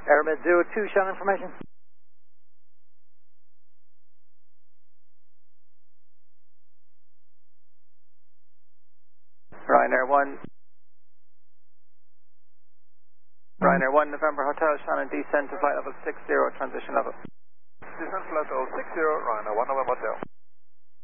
Airmid 02, Shannon information. Ryanair 1. Ryanair 1, November Hotel, Shannon, descend to flight level 60, transition level. Descend flight level 60, Ryanair 1, November Hotel.